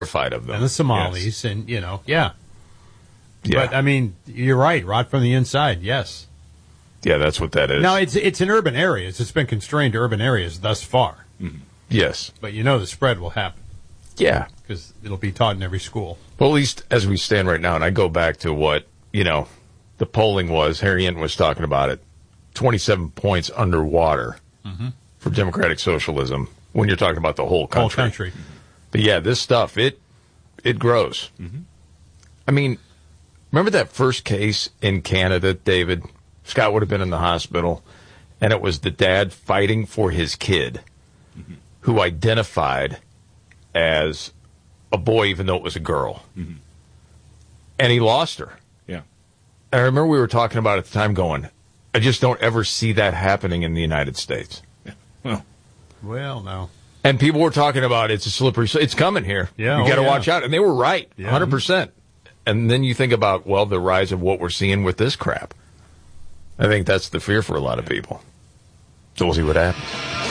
terrified of them. And the Somalis, yes. and, yeah. Yeah. But, I mean, you're right. Rot from the inside, yes. Yeah, that's what that is. Now, it's in urban areas. It's been constrained to urban areas thus far. Mm-hmm. Yes. But the spread will happen. Yeah. Because it'll be taught in every school. Well, at least as we stand right now, and I go back to what, the polling was, Harry Hinton was talking about it, 27 points underwater for democratic socialism when you're talking about the whole country. But yeah, this stuff, it grows. Mm-hmm. I mean, remember that first case in Canada, David? Scott would have been in the hospital, and it was the dad fighting for his kid who identified as a boy even though it was a girl. Mm-hmm. And he lost her. Yeah. I remember we were talking about it at the time going, I just don't ever see that happening in the United States. Yeah. Well, no. And people were talking about it's a slippery, it's coming here. Yeah, you got to watch out. And they were right, 100%. And then you think about, the rise of what we're seeing with this crap. I think that's the fear for a lot of people. So we'll see what happens.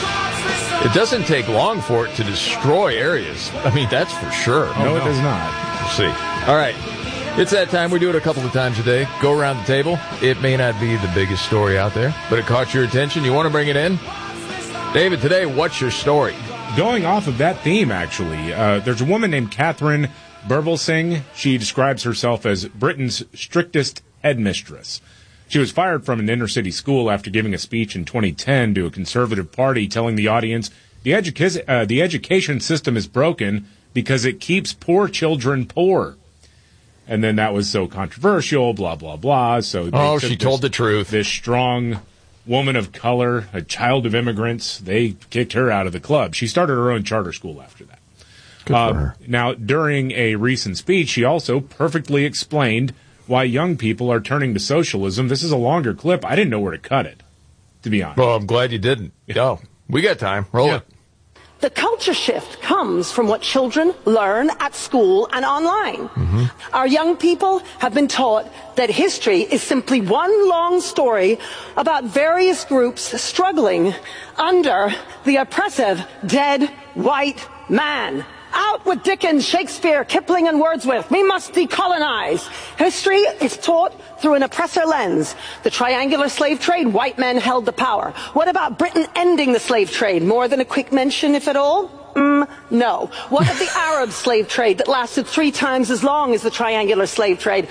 It doesn't take long for it to destroy areas. I mean, that's for sure. No, it does not. We'll see. All right. It's that time. We do it a couple of times a day. Go around the table. It may not be the biggest story out there, but it caught your attention. You want to bring it in? David, today, what's your story? Going off of that theme, actually, there's a woman named Catherine Burvelsing. She describes herself as Britain's strictest headmistress. She was fired from an inner-city school after giving a speech in 2010 to a conservative party telling the audience the education system is broken because it keeps poor children poor. And then that was so controversial, blah, blah, blah. So she told the truth. This strong woman of color, a child of immigrants, they kicked her out of the club. She started her own charter school after that. Good for her. Now, during a recent speech, she also perfectly explained why young people are turning to socialism. This is a longer clip. I didn't know where to cut it, to be honest. Well, I'm glad you didn't. Go. We got time. Roll it. The culture shift comes from what children learn at school and online. Mm-hmm. Our young people have been taught that history is simply one long story about various groups struggling under the oppressive dead white man. Out with Dickens, Shakespeare, Kipling, and Wordsworth. We must decolonize. History is taught through an oppressor lens. The triangular slave trade, white men held the power. What about Britain ending the slave trade? More than a quick mention, if at all? No. What of the Arab slave trade that lasted 3 times as long as the triangular slave trade?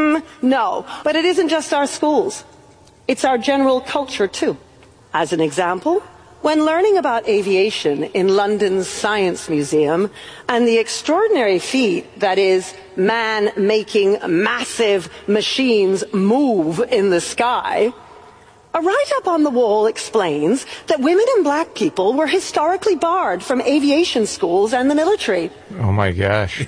No. But it isn't just our schools. It's our general culture, too. As an example, when learning about aviation in London's Science Museum and the extraordinary feat that is man making massive machines move in the sky, a write-up on the wall explains that women and black people were historically barred from aviation schools and the military. Oh, my gosh.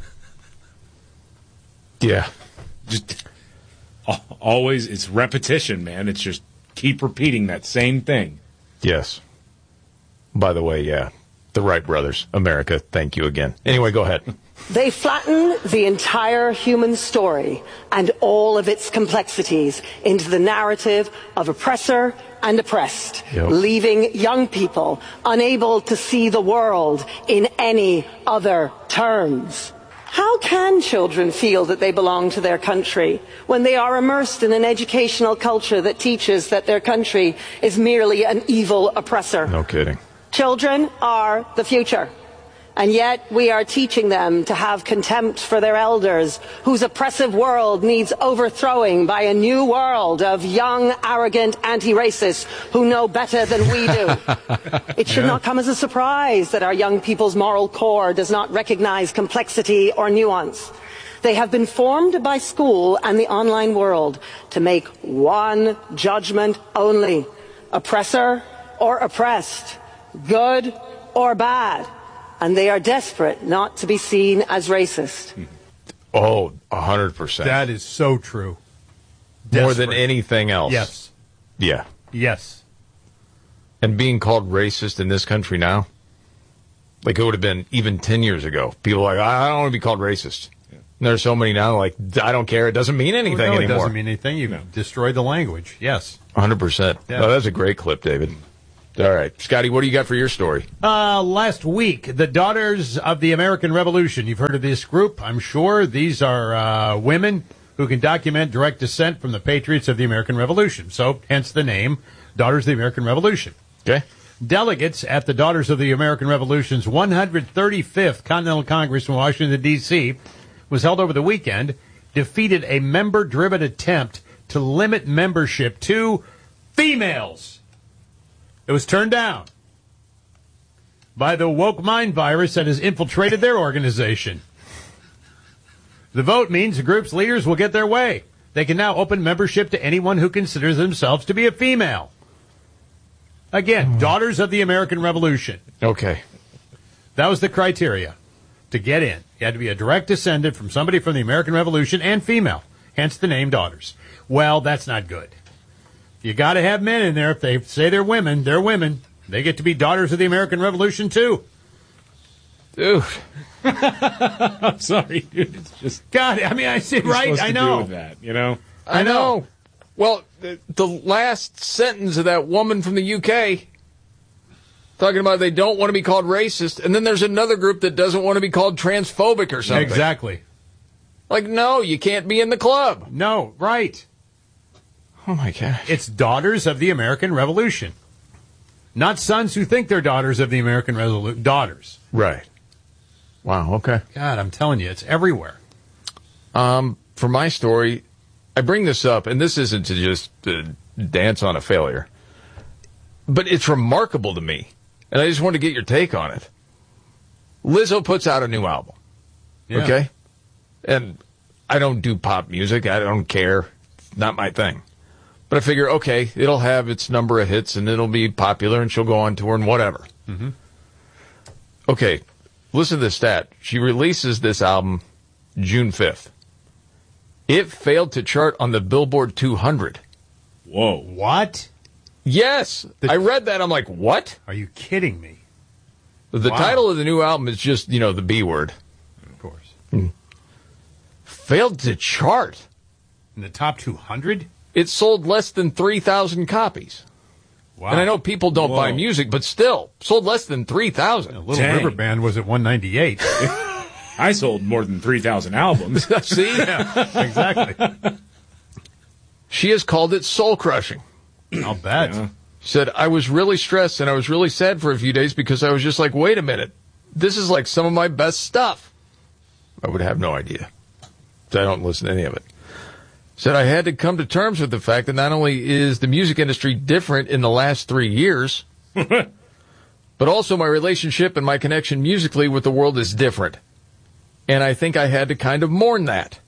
Yeah. Just always, it's repetition, man. It's just keep repeating that same thing. Yes. By the way, the Wright brothers, America, thank you again. Anyway, go ahead. They flatten the entire human story and all of its complexities into the narrative of oppressor and oppressed, leaving young people unable to see the world in any other terms. How can children feel that they belong to their country when they are immersed in an educational culture that teaches that their country is merely an evil oppressor? No kidding. Children are the future. And yet we are teaching them to have contempt for their elders, whose oppressive world needs overthrowing by a new world of young, arrogant anti-racists who know better than we do. It should not come as a surprise that our young people's moral core does not recognize complexity or nuance. They have been formed by school and the online world to make one judgment only: oppressor or oppressed, good or bad. And they are desperate not to be seen as racist. Oh, 100%. That is so true. More than anything else. Yes. Yeah. Yes. And being called racist in this country now, like it would have been even 10 years ago. People are like, I don't want to be called racist. Yeah. And there's so many now, like, I don't care. It doesn't mean anything anymore. It doesn't mean anything. You've destroyed the language. Yes. 100%. Yeah. Oh, that's a great clip, David. All right. Scotty, what do you got for your story? Last week, the Daughters of the American Revolution. You've heard of this group, I'm sure. These are women who can document direct descent from the patriots of the American Revolution. So, hence the name, Daughters of the American Revolution. Okay. Delegates at the Daughters of the American Revolution's 135th Continental Congress in Washington, D.C., was held over the weekend, defeated a member-driven attempt to limit membership to females. It was turned down by the woke mind virus that has infiltrated their organization. The vote means the group's leaders will get their way. They can now open membership to anyone who considers themselves to be a female. Again, Daughters of the American Revolution. Okay. That was the criteria to get in. You had to be a direct descendant from somebody from the American Revolution and female, hence the name Daughters. Well, that's not good. You got to have men in there. If they say they're women, they're women. They get to be Daughters of the American Revolution, too. Dude. I'm sorry, dude. It's just... God, I mean, I see, right? I know. Deal with that, you know? I know. Well, the last sentence of that woman from the UK talking about they don't want to be called racist, and then there's another group that doesn't want to be called transphobic or something. Exactly. Like, no, you can't be in the club. No, right. Oh, my gosh. It's Daughters of the American Revolution. Not sons who think they're daughters of the American Revolution. Daughters. Right. Wow, okay. God, I'm telling you, it's everywhere. For my story, I bring this up, and this isn't to just dance on a failure, but it's remarkable to me, and I just want to get your take on it. Lizzo puts out a new album, okay? And I don't do pop music. I don't care. It's not my thing. But I figure, okay, it'll have its number of hits, and it'll be popular, and she'll go on tour and whatever. Mm-hmm. Okay, listen to this stat. She releases this album June 5th. It failed to chart on the Billboard 200. Whoa. What? Yes. I read that. I'm like, what? Are you kidding me? The title of the new album is just, the B word. Of course. Failed to chart. In the top 200? It sold less than 3,000 copies. Wow. And I know people don't buy music, but still, sold less than 3,000. Little River Band was at 198. I sold more than 3,000 albums. See? Yeah, exactly. She has called it soul-crushing. I'll bet. Yeah. She said, I was really stressed and I was really sad for a few days because I was just like, wait a minute. This is like some of my best stuff. I would have no idea. So I don't listen to any of it. Said I had to come to terms with the fact that not only is the music industry different in the last 3 years, but also my relationship and my connection musically with the world is different. And I think I had to kind of mourn that.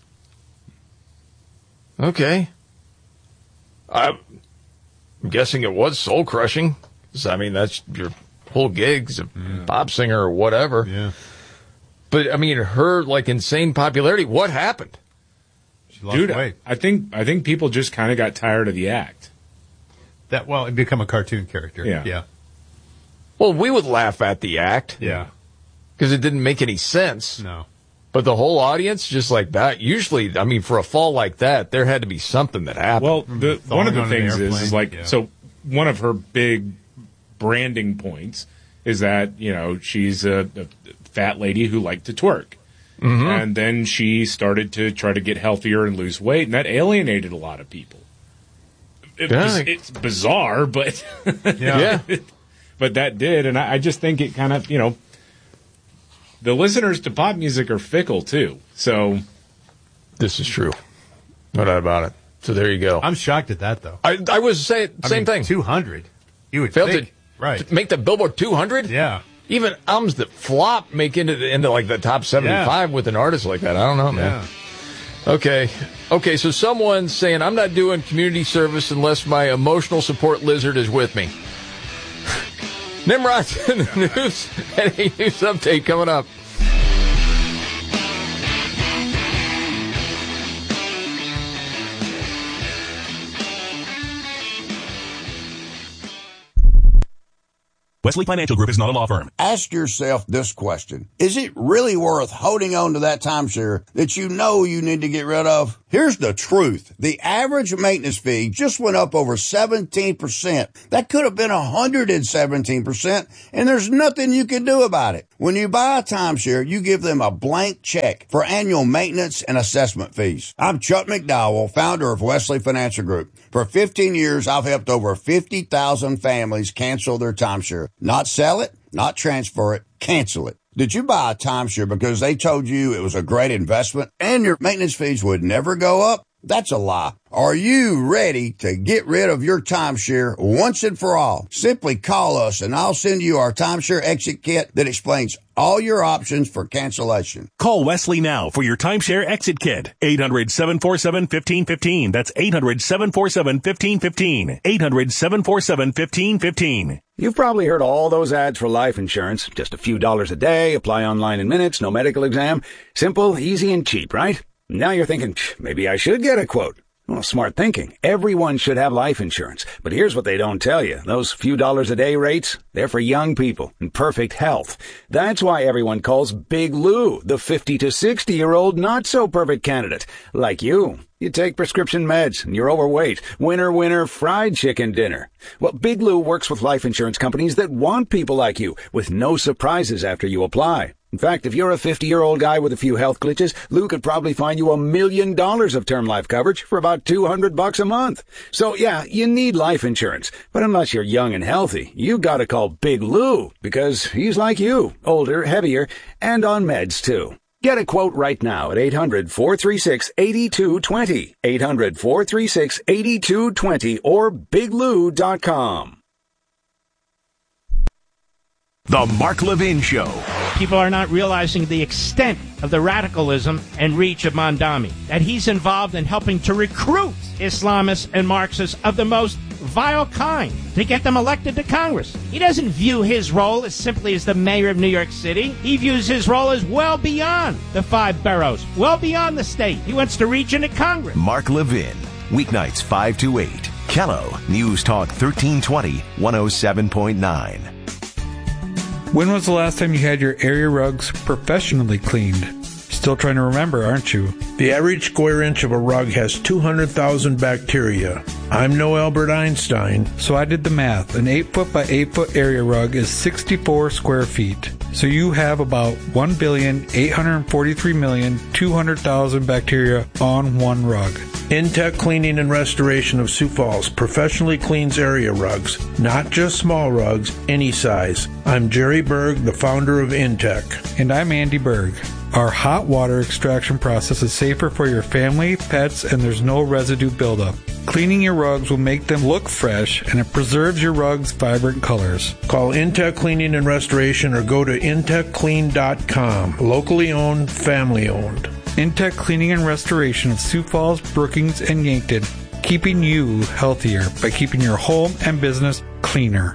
Okay. I'm guessing it was soul-crushing. I mean, that's your whole gig as a pop singer or whatever. Yeah. But, I mean, her, insane popularity, what happened? She lost weight. I think people just kind of got tired of the act. It become a cartoon character. Yeah. Well, we would laugh at the act. Yeah. Because it didn't make any sense. No. But the whole audience, just like that, usually, I mean, for a fall like that, there had to be something that happened. Well, one of the things is so one of her big branding points is that, she's a fat lady who liked to twerk. Mm-hmm. And then she started to try to get healthier and lose weight, and that alienated a lot of people. It's bizarre, but but that did, and I just think it kind of, the listeners to pop music are fickle, too. So this is true. No doubt about it. So there you go. I'm shocked at that, though. I was saying same thing. 200. You would fail think. to make the Billboard 200? Yeah. Even albums that flop make into the top 75 with an artist like that. I don't know, man. Yeah. Okay, so someone's saying, I'm not doing community service unless my emotional support lizard is with me. Nimrod's in the news and a news update coming up. Wesley Financial Group is not a law firm. Ask yourself this question. Is it really worth holding on to that timeshare that you know you need to get rid of? Here's the truth. The average maintenance fee just went up over 17%. That could have been 117%, and there's nothing you can do about it. When you buy a timeshare, you give them a blank check for annual maintenance and assessment fees. I'm Chuck McDowell, founder of Wesley Financial Group. For 15 years, I've helped over 50,000 families cancel their timeshare. Not sell it, not transfer it, cancel it. Did you buy a timeshare because they told you it was a great investment and your maintenance fees would never go up? That's a lie. Are you ready to get rid of your timeshare once and for all? Simply call us and I'll send you our timeshare exit kit that explains all your options for cancellation. Call Wesley now for your timeshare exit kit. 800-747-1515. That's 800-747-1515. 800-747-1515. You've probably heard all those ads for life insurance. Just a few dollars a day, apply online in minutes, no medical exam. Simple, easy, and cheap, right? Now you're thinking, maybe I should get a quote. Well, smart thinking. Everyone should have life insurance. But here's what they don't tell you. Those few dollars a day rates, they're for young people in perfect health. That's why everyone calls Big Lou the 50 to 60-year-old not-so-perfect candidate. Like you. You take prescription meds and you're overweight. Winner, fried chicken dinner. Well, Big Lou works with life insurance companies that want people like you with no surprises after you apply. In fact, if you're a 50-year-old guy with a few health glitches, Lou could probably find you $1 million of term life coverage for about $200 a month. So yeah, you need life insurance. But unless you're young and healthy, you gotta call Big Lou because he's like you, older, heavier, and on meds too. Get a quote right now at 800-436-8220. 800-436-8220 or biglou.com. The Mark Levin Show. People are not realizing the extent of the radicalism and reach of Mondami, that he's involved in helping to recruit Islamists and Marxists of the most vile kind to get them elected to Congress. He doesn't view his role as simply as the mayor of New York City. He views his role as well beyond the 5 boroughs, well beyond the state. He wants to reach into Congress. Mark Levin, weeknights 5 to 8. Kello, News Talk 1320, 107.9. When was the last time you had your area rugs professionally cleaned? Still trying to remember, aren't you? The average square inch of a rug has 200,000 bacteria. I'm no Albert Einstein. So I did the math. An 8-foot by 8-foot area rug is 64 square feet. So you have about 1,843,200,000 bacteria on one rug. Intech Cleaning and Restoration of Sioux Falls professionally cleans area rugs, not just small rugs, any size. I'm Jerry Berg, the founder of Intech. And I'm Andy Berg. Our hot water extraction process is safer for your family, pets, and there's no residue buildup. Cleaning your rugs will make them look fresh, and it preserves your rugs' vibrant colors. Call Intech Cleaning and Restoration or go to intechclean.com. Locally owned, family owned. Intech Cleaning and Restoration of Sioux Falls, Brookings, and Yankton, keeping you healthier by keeping your home and business cleaner.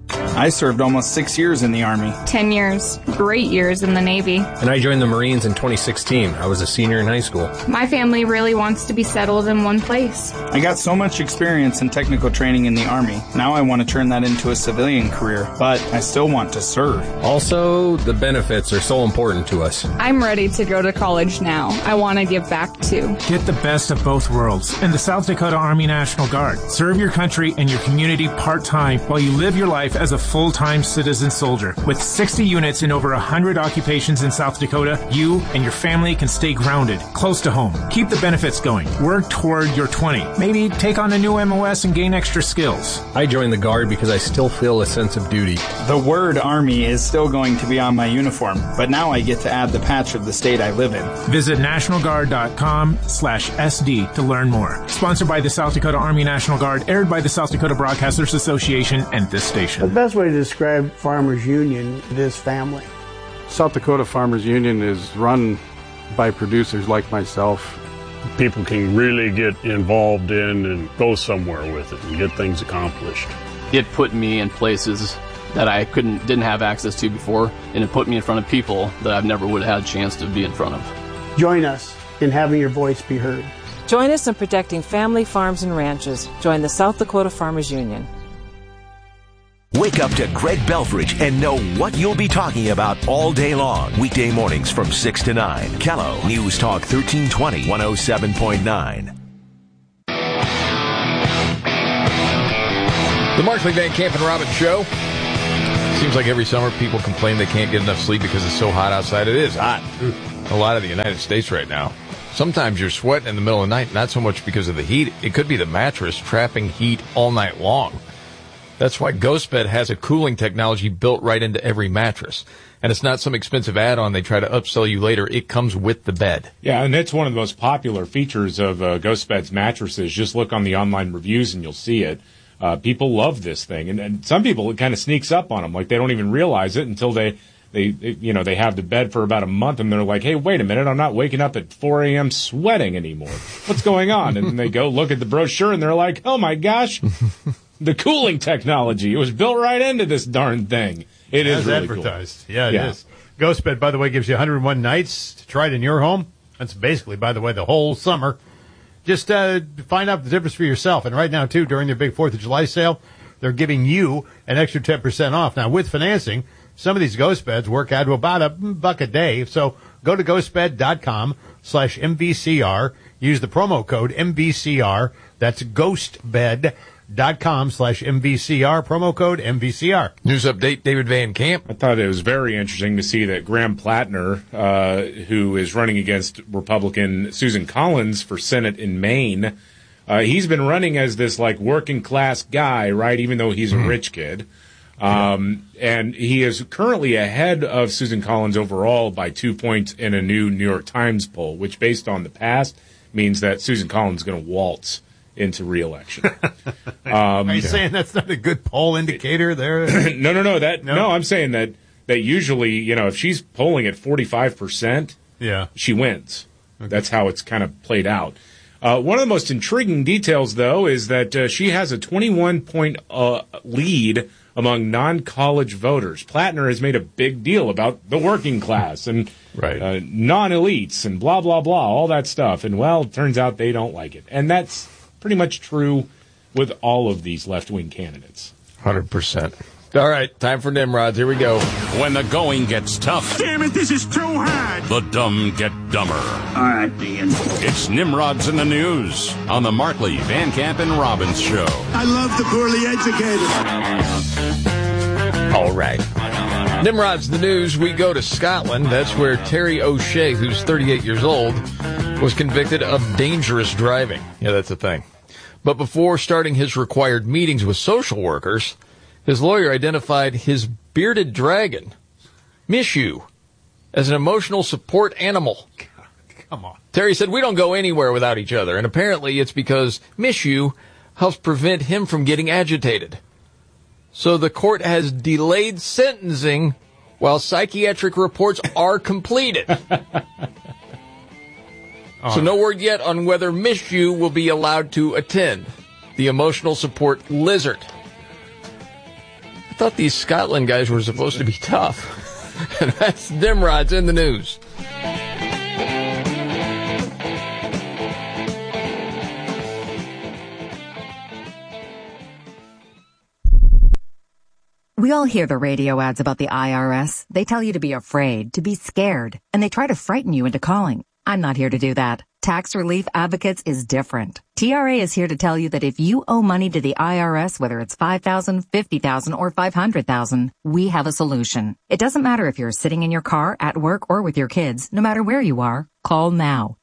I served almost 6 years in the Army. 10 years. Great years in the Navy. And I joined the Marines in 2016. I was a senior in high school. My family really wants to be settled in one place. I got so much experience and technical training in the Army. Now I want to turn that into a civilian career, but I still want to serve. Also, the benefits are so important to us. I'm ready to go to college now. I want to give back too. Get the best of both worlds in the South Dakota Army National Guard. Serve your country and your community part-time while you live your life as a full-time citizen soldier. With 60 units in over 100 occupations in South Dakota, you and your family can stay grounded, close to home. Keep the benefits going. Work toward your 20. Maybe take on a new MOS and gain extra skills. I joined the Guard because I still feel a sense of duty. The word Army is still going to be on my uniform, but now I get to add the patch of the state I live in. Visit nationalguard.com/SD to learn more. Sponsored by the South Dakota Army National Guard, aired by the South Dakota Broadcasters Association and this station. The best way to describe Farmers Union is family. South Dakota Farmers Union is run by producers like myself. People can really get involved in and go somewhere with it and get things accomplished. It put me in places that I didn't have access to before, and it put me in front of people that I've never would have had a chance to be in front of. Join us in having your voice be heard. Join us in protecting family farms and ranches. Join the South Dakota Farmers Union. Wake up to Greg Belfridge and know what you'll be talking about all day long. Weekday mornings from 6 to 9. Kello News Talk 1320, 107.9. The Markley, Van Camp, and Robbins Show. Seems like every summer people complain they can't get enough sleep because it's so hot outside. It is hot. A lot of the United States right now. Sometimes you're sweating in the middle of the night, not so much because of the heat. It could be the mattress trapping heat all night long. That's why GhostBed has a cooling technology built right into every mattress. And it's not some expensive add-on they try to upsell you later. It comes with the bed. Yeah, and it's one of the most popular features of GhostBed's mattresses. Just look on the online reviews and you'll see it. People love this thing, and some people, it kind of sneaks up on them, like they don't even realize it until they have the bed for about a month, and they're like, hey, wait a minute, I'm not waking up at 4 a.m. sweating anymore. What's going on? And then they go look at the brochure, and they're like, oh my gosh, the cooling technology. It was built right into this darn thing. It is really advertised. Cool. Yeah, it is. GhostBed, by the way, gives you 101 nights to try it in your home. That's basically, by the way, the whole summer. Just find out the difference for yourself. And right now, too, during their big 4th of July sale, they're giving you an extra 10% off. Now, with financing, some of these ghost beds work out to about $1 a day. So go to ghostbed.com/MVCR. Use the promo code MVCR. That's ghostbed.com/MVCR. Promo code MVCR. News update, David Van Camp. I thought it was very interesting to see that Graham Plattner, who is running against Republican Susan Collins for Senate in Maine, he's been running as this like working class guy, right? Even though he's a rich kid. And he is currently ahead of Susan Collins overall by 2 points in a new New York Times poll, which based on the past means that Susan Collins is going to waltz into re-election. Are you saying that's not a good poll indicator there? No. No, I'm saying that usually, if she's polling at 45%, she wins. Okay. That's how it's kind of played out. One of the most intriguing details, though, is that she has a 21-point lead among non-college voters. Plattner has made a big deal about the working class and non-elites and blah, blah, blah, all that stuff. And, well, it turns out they don't like it. And that's pretty much true with all of these left-wing candidates. 100%. All right, time for Nimrods. Here we go. When the going gets tough. Damn it, this is too hard. The dumb get dumber. All right, Dean. It's Nimrods in the News on the Markley, Van Camp, and Robbins Show. I love the poorly educated. All right. Nimrods in the News, we go to Scotland. That's where Terry O'Shea, who's 38 years old, was convicted of dangerous driving. Yeah, that's a thing. But before starting his required meetings with social workers, his lawyer identified his bearded dragon, Mishu, as an emotional support animal. God, come on. Terry said, we don't go anywhere without each other, and apparently it's because Mishu helps prevent him from getting agitated. So the court has delayed sentencing while psychiatric reports are completed. So no word yet on whether Mishu will be allowed to attend. The emotional support lizard. I thought these Scotland guys were supposed to be tough. And that's Nimrods in the News. We all hear the radio ads about the IRS. They tell you to be afraid, to be scared, and they try to frighten you into calling. I'm not here to do that. Tax Relief Advocates is different. TRA is here to tell you that if you owe money to the IRS, whether it's $5,000, $50,000, or $500,000, we have a solution. It doesn't matter if you're sitting in your car, at work, or with your kids. No matter where you are, call now.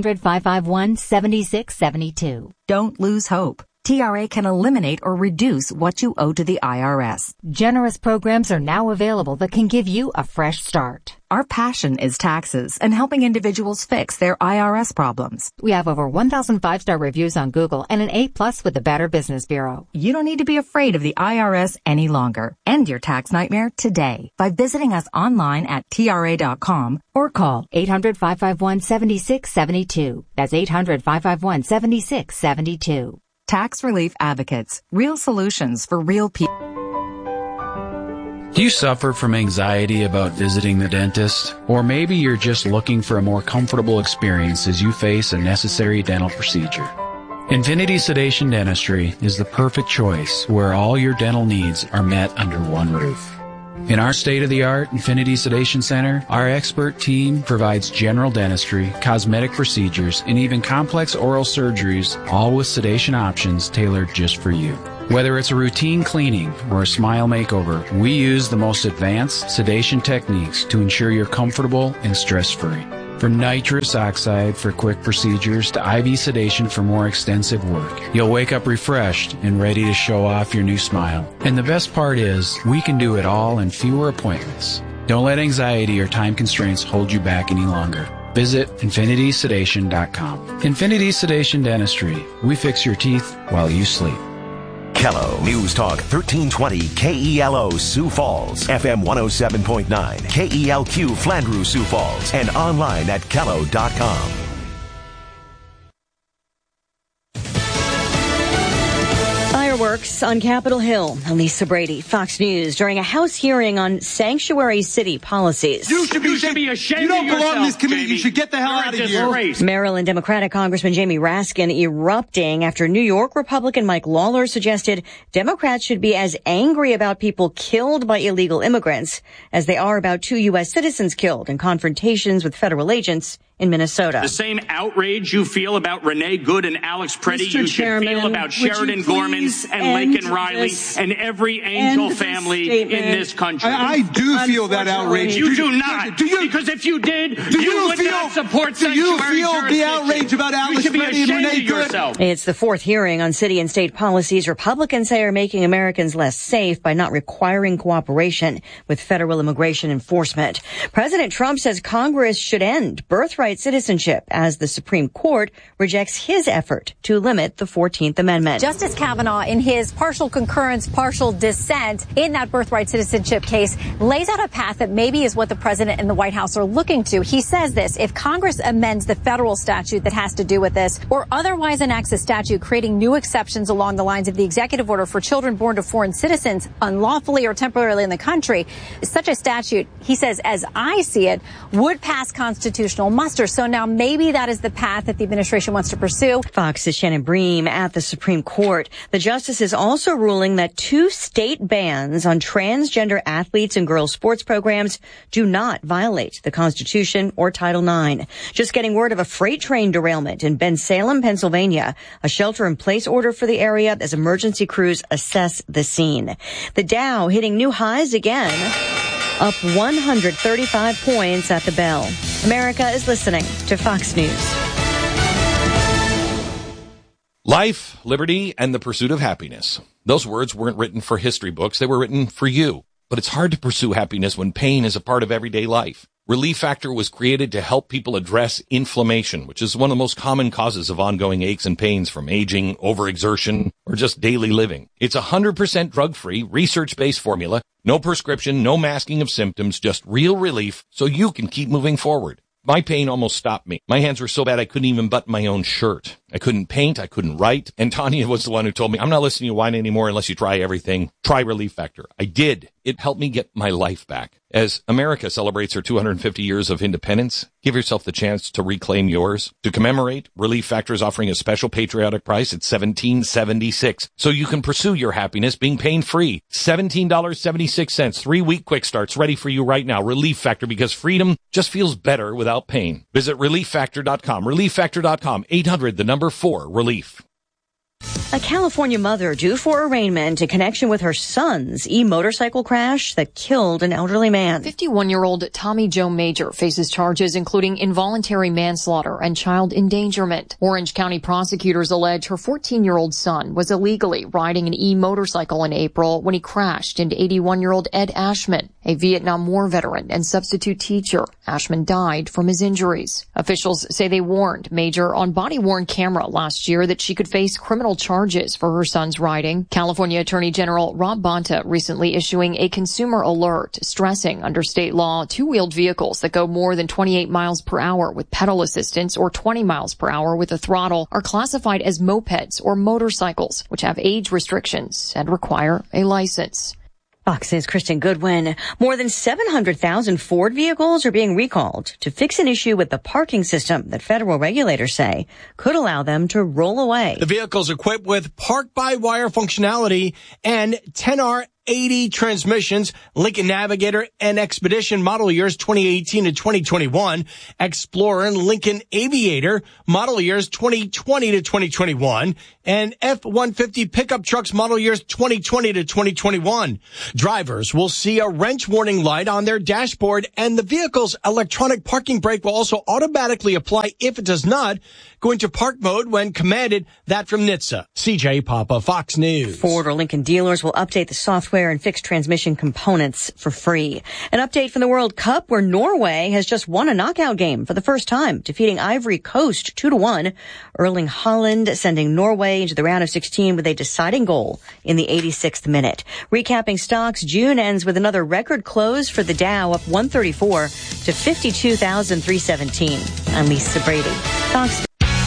800-551-7672. Don't lose hope. TRA can eliminate or reduce what you owe to the IRS. Generous programs are now available that can give you a fresh start. Our passion is taxes and helping individuals fix their IRS problems. We have over 1,000 5-star reviews on Google and an A+ with the Better Business Bureau. You don't need to be afraid of the IRS any longer. End your tax nightmare today by visiting us online at TRA.com or call 800-551-7672. That's 800-551-7672. Tax Relief Advocates. Real solutions for real people. Do you suffer from anxiety about visiting the dentist? Or maybe you're just looking for a more comfortable experience as you face a necessary dental procedure. Infinity Sedation Dentistry is the perfect choice where all your dental needs are met under one roof. In our state-of-the-art Infinity Sedation Center, our expert team provides general dentistry, cosmetic procedures, and even complex oral surgeries, all with sedation options tailored just for you. Whether it's a routine cleaning or a smile makeover, we use the most advanced sedation techniques to ensure you're comfortable and stress-free. From nitrous oxide for quick procedures to IV sedation for more extensive work, you'll wake up refreshed and ready to show off your new smile. And the best part is, we can do it all in fewer appointments. Don't let anxiety or time constraints hold you back any longer. Visit infinitysedation.com. Infinity Sedation Dentistry. We fix your teeth while you sleep. Kello News Talk 1320 KELO Sioux Falls, FM 107.9, KELQ Flandreau Sioux Falls, and online at kello.com. Fireworks on Capitol Hill. Lisa Brady, Fox News, during a House hearing on sanctuary city policies. You should be ashamed. You don't belong in this committee. You should get the hell out of here. Maryland Democratic Congressman Jamie Raskin erupting after New York Republican Mike Lawler suggested Democrats should be as angry about people killed by illegal immigrants as they are about 2 U.S. citizens killed in confrontations with federal agents in Minnesota. The same outrage you feel about Renee Good and Alex Preddy, you should feel about Sheridan Gorman and Laken Riley and every Angel family in this country. I do feel that outrage. You do not. Because if you did, you would not support sanctuary jurisdiction. Do you feel the outrage about Alex Preddy and Renee Good? It's the fourth hearing on city and state policies Republicans say are making Americans less safe by not requiring cooperation with federal immigration enforcement. President Trump says Congress should end birthright citizenship as the Supreme Court rejects his effort to limit the 14th Amendment. Justice Kavanaugh, in his partial concurrence, partial dissent in that birthright citizenship case, lays out a path that maybe is what the president and the White House are looking to. He says this: if Congress amends the federal statute that has to do with this, or otherwise enacts a statute creating new exceptions along the lines of the executive order for children born to foreign citizens unlawfully or temporarily in the country, such a statute, he says, as I see it, would pass constitutional muster. So now maybe that is the path that the administration wants to pursue. Fox's Shannon Bream at the Supreme Court. The justice is also ruling that 2 state bans on transgender athletes and girls' sports programs do not violate the Constitution or Title IX. Just getting word of a freight train derailment in Bensalem, Pennsylvania. A shelter-in-place order for the area as emergency crews assess the scene. The Dow hitting new highs again, up 135 points at the bell. America is listening to Fox News. Life, liberty, and the pursuit of happiness. Those words weren't written for history books. They were written for you. But it's hard to pursue happiness when pain is a part of everyday life. Relief Factor was created to help people address inflammation, which is one of the most common causes of ongoing aches and pains from aging, overexertion, or just daily living. It's 100% drug-free, research-based formula, no prescription, no masking of symptoms, just real relief so you can keep moving forward. My pain almost stopped me. My hands were so bad I couldn't even button my own shirt. I couldn't paint. I couldn't write. And Tanya was the one who told me, I'm not listening to you whine anymore unless you try everything. Try Relief Factor. I did. It helped me get my life back. As America celebrates her 250 years of independence, give yourself the chance to reclaim yours. To commemorate, Relief Factor is offering a special patriotic price at $17.76, so you can pursue your happiness being pain-free. $17.76, 3-week quick starts ready for you right now. Relief Factor, because freedom just feels better without pain. Visit ReliefFactor.com. ReliefFactor.com. 800-4-RELIEF. A California mother due for arraignment in connection with her son's e-motorcycle crash that killed an elderly man. 51-year-old Tommy Joe Major faces charges including involuntary manslaughter and child endangerment. Orange County prosecutors allege her 14-year-old son was illegally riding an e-motorcycle in April when he crashed into 81-year-old Ed Ashman, a Vietnam War veteran and substitute teacher. Ashman died from his injuries. Officials say they warned Major on body-worn camera last year that she could face criminal charges for her son's riding. California Attorney General Rob Bonta recently issuing a consumer alert stressing under state law, two-wheeled vehicles that go more than 28 miles per hour with pedal assistance or 20 miles per hour with a throttle are classified as mopeds or motorcycles, which have age restrictions and require a license. Fox's Kristen Goodwin. More than 700,000 Ford vehicles are being recalled to fix an issue with the parking system that federal regulators say could allow them to roll away. The vehicle's equipped with park-by-wire functionality and 10R80 transmissions, Lincoln Navigator and Expedition model years 2018 to 2021, Explorer and Lincoln Aviator model years 2020 to 2021, and F-150 pickup trucks model years 2020 to 2021. Drivers will see a wrench warning light on their dashboard, and the vehicle's electronic parking brake will also automatically apply if it does not go into park mode when commanded. That from NHTSA. CJ Papa, Fox News. Ford or Lincoln dealers will update the software and fix transmission components for free. An update from the World Cup, where Norway has just won a knockout game for the first time, defeating Ivory Coast 2-1. Erling Haaland sending Norway into the round of 16 with a deciding goal in the 86th minute. Recapping stocks, June ends with another record close for the Dow, up 134 to 52,317. I'm Lisa Brady. Fox.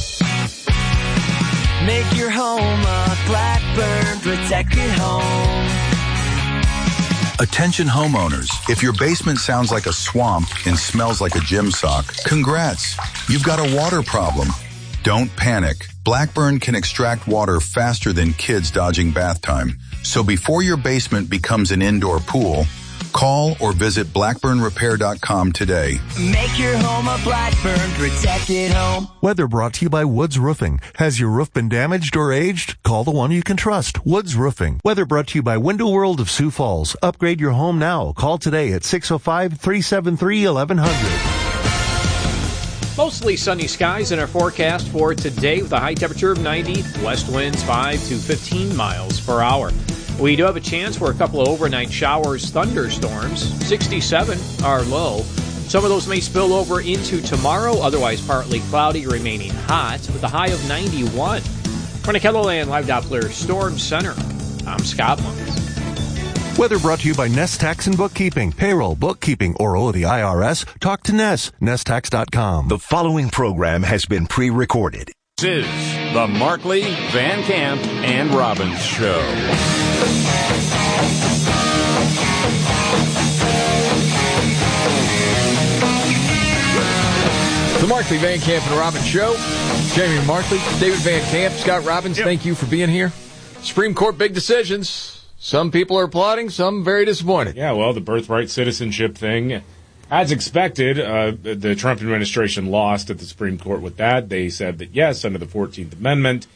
Make your home a Blackburn protected home. Attention homeowners, if your basement sounds like a swamp and smells like a gym sock, congrats, you've got a water problem. Don't panic. Blackburn can extract water faster than kids dodging bath time. So before your basement becomes an indoor pool, call or visit blackburnrepair.com today. Make your home a Blackburn protected home. Weather brought to you by Woods Roofing. Has your roof been damaged or aged? Call the one you can trust, Woods Roofing. Weather brought to you by Window World of Sioux Falls. Upgrade your home now. Call today at 605-373-1100. Mostly sunny skies in our forecast for today with a high temperature of 90, west winds 5 to 15 miles per hour. We do have a chance for a couple of overnight showers, thunderstorms. 67 our low. Some of those may spill over into tomorrow, otherwise partly cloudy, remaining hot with a high of 91. From the KELOLAND Live Doppler Storm Center, I'm Scott Muntz. Weather brought to you by Nest Tax and Bookkeeping. Payroll, bookkeeping, or owe the IRS? Talk to Nest. NestTax.com. The following program has been pre-recorded. This is the Markley, Van Camp, and Robbins Show. The Markley, Van Camp, and Robbins Show. Jamie Markley, David Van Camp, Scott Robbins, Thank you for being here. Supreme Court big decisions. Some people are applauding, some very disappointed. Yeah, well, the birthright citizenship thing, as expected, the Trump administration lost at the Supreme Court with that. They said that, yes, under the 14th Amendment,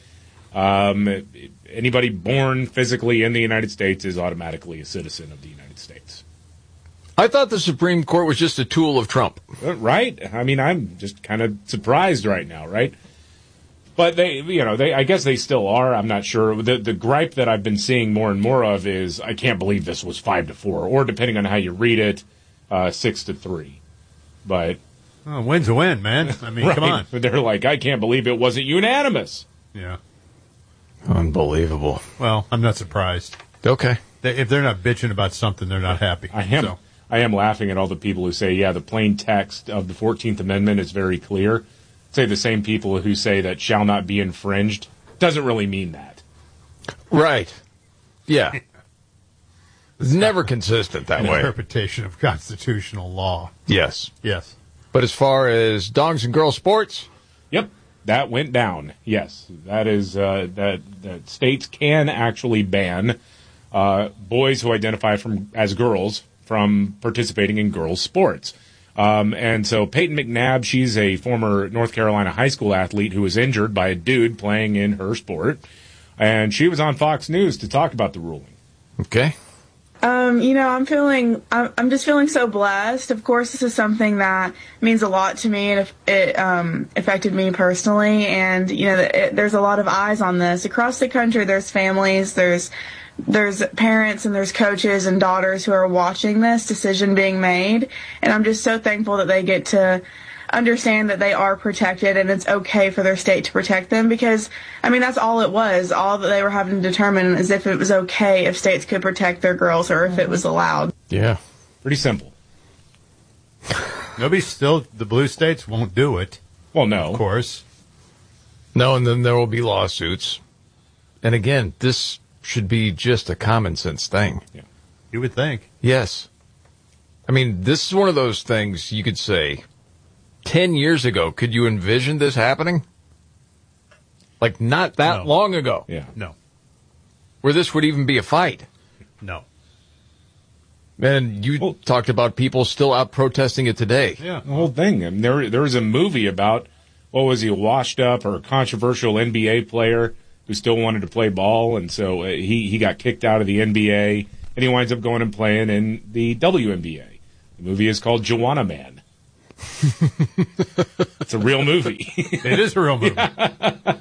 anybody born physically in the United States is automatically a citizen of the United States. I thought the Supreme Court was just a tool of Trump. Right? I mean, I'm just kind of surprised right now, right? But I guess they still are. I'm not sure. The gripe that I've been seeing more and more of is, I can't believe this was 5-4, or depending on how you read it, 6-3. But a win's a win, man. I mean, Come on. But they're like, I can't believe it wasn't unanimous. Yeah. Unbelievable. Well, I'm not surprised. Okay. If they're not bitching about something, they're not happy. I am laughing at all the people who say, yeah, the plain text of the 14th Amendment is very clear. Say the same people who say that shall not be infringed doesn't really mean that. Right. Yeah. It's never consistent that way. Interpretation of constitutional law. Yes. Yes. But as far as dogs and girls sports? Yep. That went down. Yes. That is, that states can actually ban boys who identify as girls from participating in girls' sports. And so Peyton McNabb, she's a former North Carolina high school athlete who was injured by a dude playing in her sport. And she was on Fox News to talk about the ruling. Okay. I'm just feeling so blessed. Of course, this is something that means a lot to me, and it affected me personally. And, there's a lot of eyes on this. Across the country, there's families, there's parents, and there's coaches and daughters who are watching this decision being made. And I'm just so thankful that they get to understand that they are protected and it's okay for their state to protect them, because, that's all it was. All that they were having to determine is if it was okay if states could protect their girls or if it was allowed. Yeah. Pretty simple. The blue states won't do it. Well, no. Of course. No, and then there will be lawsuits. And again, this should be just a common sense thing. Yeah. You would think. Yes. I mean, this is one of those things you could say, 10 years ago, could you envision this happening? Like, not that long ago. Yeah. No. Where this would even be a fight. No. And you talked about people still out protesting it today. Yeah, the whole thing. I mean, there was a movie about, what was he, a washed up or a controversial NBA player who still wanted to play ball, and so he got kicked out of the NBA, and he winds up going and playing in the WNBA. The movie is called Joanna Man. It's a real movie. It is a real movie. Yeah.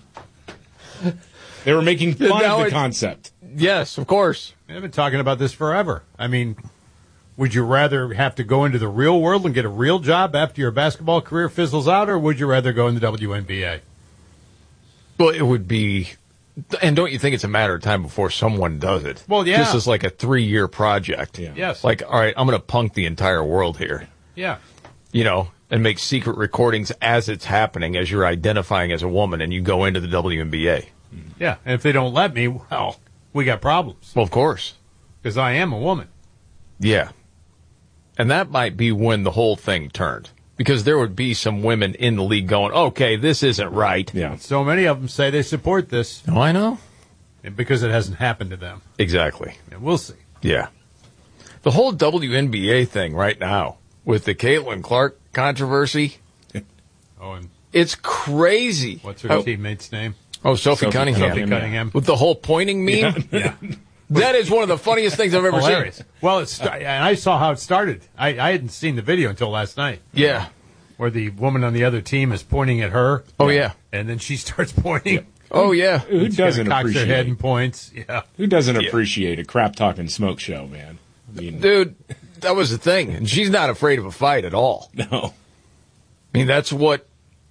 They were making fun of the concept. Yes, of course. They've been talking about this forever. I mean, would you rather have to go into the real world and get a real job after your basketball career fizzles out, or would you rather go in the WNBA? Well, it would be, and don't you think it's a matter of time before someone does it? Well, yeah. This is like a 3-year project. Yeah. Yes. Like, all right, I'm going to punk the entire world here. Yeah. You know, and make secret recordings as it's happening, as you're identifying as a woman, and you go into the WNBA. Yeah, and if they don't let me, well, we got problems. Well, of course. Because I am a woman. Yeah. And that might be when the whole thing turned. Because there would be some women in the league going, okay, this isn't right. Yeah. So many of them say they support this. Oh, I know. And because it hasn't happened to them. Exactly. And we'll see. Yeah. The whole WNBA thing right now, with the Caitlin Clark controversy, and it's crazy. What's her teammate's name? Oh, Sophie Cunningham. Sophie Cunningham. With the whole pointing meme? Yeah. That is one of the funniest things I've ever Hilarious. seen. Well, and I saw how it started. I hadn't seen the video until last night. Yeah. Where the woman on the other team is pointing at her. Oh, yeah. And then she starts pointing. Yeah. Oh, yeah. Who doesn't cocks appreciate her head and points. Yeah. Who doesn't appreciate a crap talking smoke show, man? I mean, dude, that was the thing. And she's not afraid of a fight at all. No. I mean, that's what,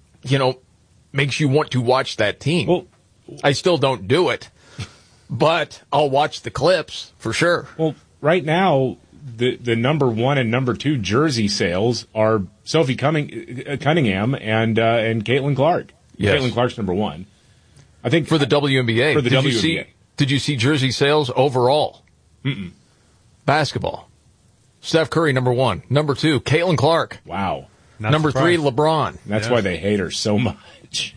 makes you want to watch that team. Well, I still don't do it, but I'll watch the clips for sure. Well, right now, the number 1 and number 2 jersey sales are Sophie Cunningham and Caitlin Clark. Yes. Caitlin Clark's number 1. I think for the WNBA. For the WNBA. Did you see jersey sales overall? Mm-mm. Basketball. Steph Curry, number 1. Number 2, Caitlin Clark. Wow. Not number surprised. 3, LeBron. That's why they hate her so much.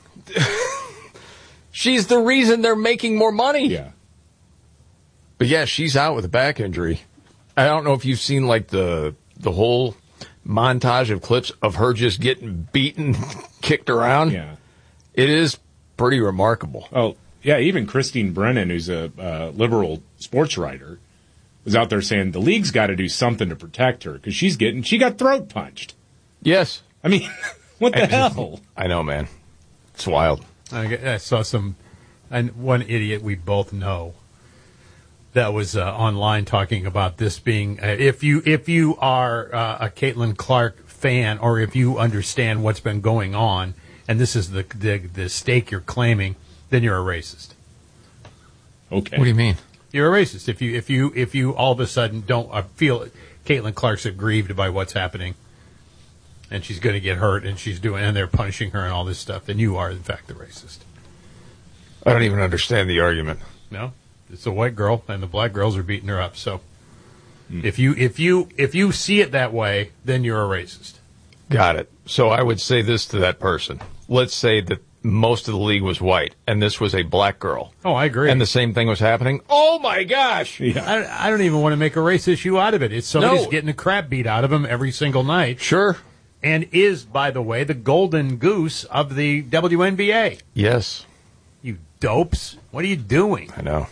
She's the reason they're making more money. Yeah. But yeah, she's out with a back injury. I don't know if you've seen like the whole montage of clips of her just getting beaten, kicked around. Yeah. It is pretty remarkable. Oh, yeah, even Christine Brennan, who's a liberal sports writer, was out there saying the league's got to do something to protect her because she got throat punched. Yes. I mean, what the hell? I know, man. It's wild. I saw one idiot we both know that was online talking about this being if you are a Caitlin Clark fan, or if you understand what's been going on, and this is the stake you're claiming, then you're a racist. Okay. What do you mean? You're a racist if you all of a sudden don't feel Caitlin Clark's aggrieved by what's happening, and she's going to get hurt, and they're punishing her and all this stuff, then you are in fact the racist. I don't even understand the argument. No, it's a white girl, and the black girls are beating her up. So if you see it that way, then you're a racist. Got it. So I would say this to that person. Let's say that most of the league was white, and this was a black girl. Oh, I agree. And the same thing was happening. Oh, my gosh. Yeah. I don't even want to make a race issue out of it. It's somebody's getting the crap beat out of him every single night. Sure. And is, by the way, the golden goose of the WNBA. Yes. You dopes. What are you doing? I know.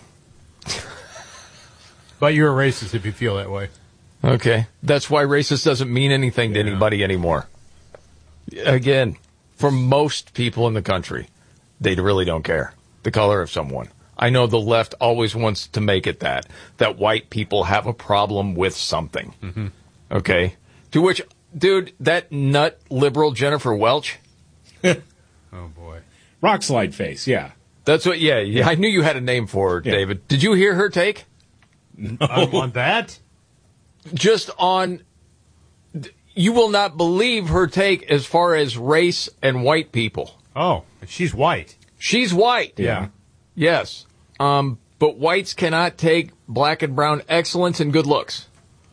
But you're a racist if you feel that way. Okay. That's why racist doesn't mean anything to anybody anymore. Again, for most people in the country, they really don't care the color of someone. I know the left always wants to make it that white people have a problem with something. Mm-hmm. Okay? To which, dude, that nut liberal Jennifer Welch. Oh, boy. Rock slide face, yeah. That's what, yeah. I knew you had a name for her, David. Did you hear her take? No. On that? Just on, you will not believe her take as far as race and white people. Oh, she's white. She's white. Yeah. Yes. but whites cannot take black and brown excellence and good looks.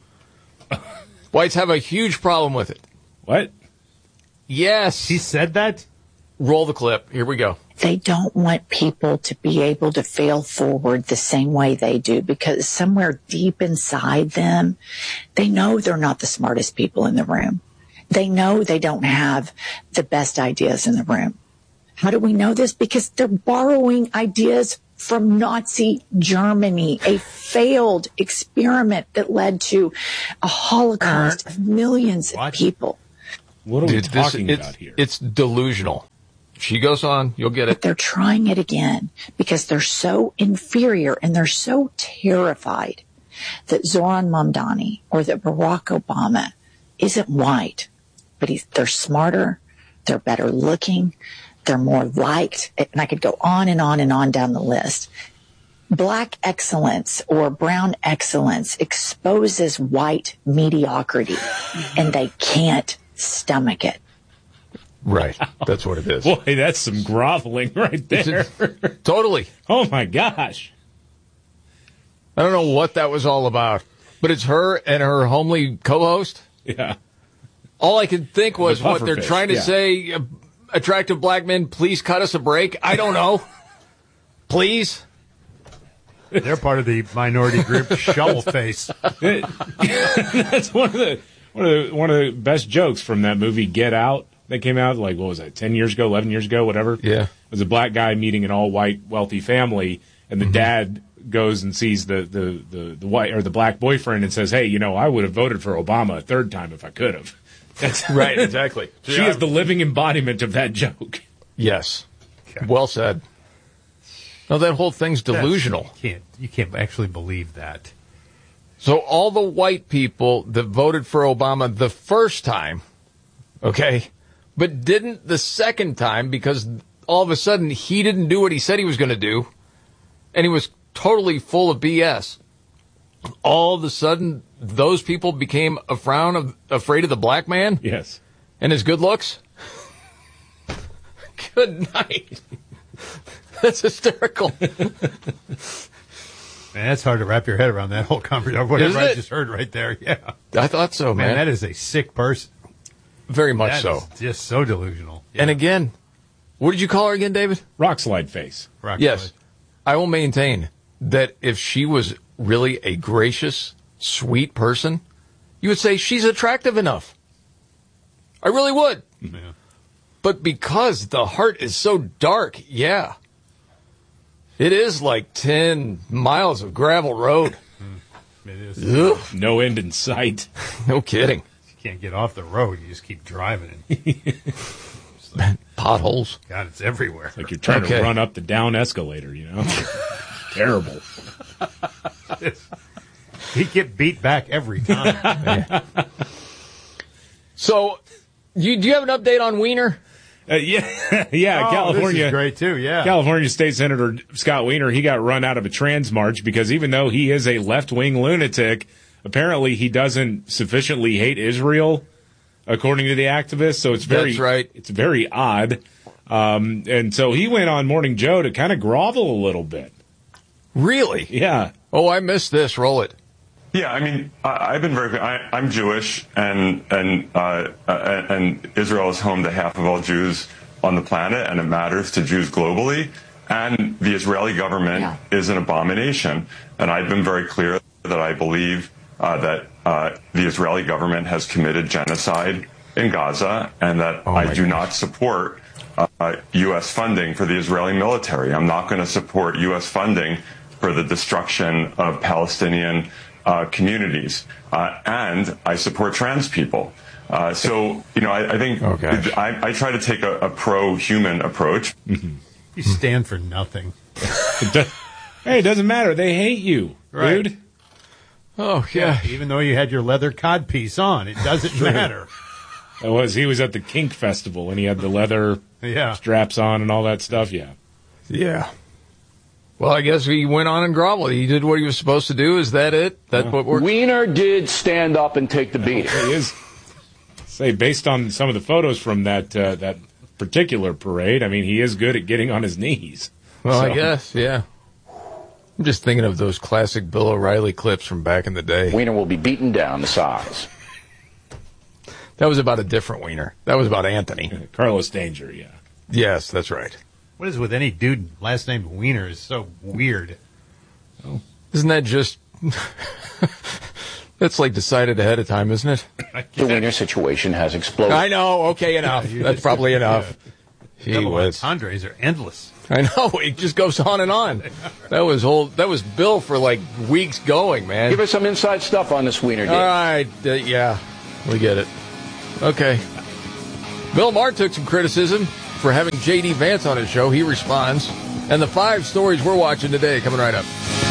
Whites have a huge problem with it. What? Yes. He said that? Roll the clip. Here we go. They don't want people to be able to fail forward the same way they do, because somewhere deep inside them, they know they're not the smartest people in the room. They know they don't have the best ideas in the room. How do we know this? Because they're borrowing ideas from Nazi Germany, a failed experiment that led to a Holocaust of millions of people. What are we talking about here? It's delusional. She goes on, you'll get it. But they're trying it again because they're so inferior and they're so terrified that Zoran Mamdani or that Barack Obama isn't white, but they're smarter, they're better looking, they're more liked, and I could go on and on and on down the list. Black excellence or brown excellence exposes white mediocrity, and they can't stomach it. Right. That's what it is. Boy, that's some groveling right there. Totally. Oh, my gosh. I don't know what that was all about, but it's her and her homely co-host. Yeah. All I could think was what they're pufferfish, trying to say, attractive black men, please cut us a break. I don't know. Please. They're part of the minority group shovel face. That's one of the best jokes from that movie Get Out. That came out, like, what was that, 10 years ago, 11 years ago, whatever? Yeah. It was a black guy meeting an all-white, wealthy family, and the dad goes and sees the white or the black boyfriend and says, hey, I would have voted for Obama a third time if I could have. That's right, exactly. She is the living embodiment of that joke. Yes. Well said. No, that whole thing's delusional. You can't actually believe that. So all the white people that voted for Obama the first time, okay, but didn't the second time because all of a sudden he didn't do what he said he was going to do, and he was totally full of BS. All of a sudden, those people became afraid of the black man? Yes. And his good looks? Good night. That's hysterical. Man, that's hard to wrap your head around, that whole conversation. Whatever I just heard right there. Yeah. I thought so, man. That is a sick person. Very much so. That is just so delusional. Yeah. And again, what did you call her again, David? Rock slide face. Yes. I will maintain that if she was really a gracious, sweet person, you would say she's attractive enough. I really would. Yeah. But because the heart is so dark, yeah. It is like 10 miles of gravel road. It is. Ugh. No end in sight. No kidding. You can't get off the road. You just keep driving. Potholes. God, it's everywhere. It's like you're trying to run up the down escalator, Terrible. He get beat back every time. Yeah. So, do you have an update on Wiener? Yeah. California. This is great too. Yeah. California State Senator Scott Wiener, he got run out of a trans march because even though he is a left-wing lunatic, apparently he doesn't sufficiently hate Israel, according to the activists. So it's very, that's right. It's very odd. And so he went on Morning Joe to kind of grovel a little bit. Really? Yeah. Oh, I missed this. Roll it. Yeah, I mean, I've been I'm Jewish, and Israel is home to half of all Jews on the planet, and it matters to Jews globally. And the Israeli government is an abomination. And I've been very clear that I believe that the Israeli government has committed genocide in Gaza, and that I do not support U.S. funding for the Israeli military. I'm not going to support U.S. funding for the destruction of Palestinian communities, and I support trans people. I think I try to take a pro-human approach. Mm-hmm. You stand for nothing. Hey, it doesn't matter. They hate you, right, dude. Oh, yeah. Even though you had your leather codpiece on, it doesn't matter. He was at the Kink Festival, and he had the leather straps on and all that stuff, Yeah. Well, I guess he went on and groveled. He did what he was supposed to do. Is that it? What works? Wiener did stand up and take the beat. He is. Say, based on some of the photos from that particular parade, I mean, he is good at getting on his knees. Well, I guess, yeah. I'm just thinking of those classic Bill O'Reilly clips from back in the day. Wiener will be beaten down to size. That was about a different Wiener. That was about Anthony. Carlos Danger, yeah. Yes, that's right. What is with any dude last name Wiener is so weird. Oh. Isn't that just... That's like decided ahead of time, isn't it? The Wiener situation has exploded. I know. Okay, enough. That's probably enough. Double entendres are endless. I know. It just goes on and on. That was Bill for like weeks going, man. Give us some inside stuff on this Wiener deal. All right. Yeah, we get it. Okay. Bill Maher took some criticism for having J.D. Vance on his show. He responds. And the 5 stories we're watching today coming right up.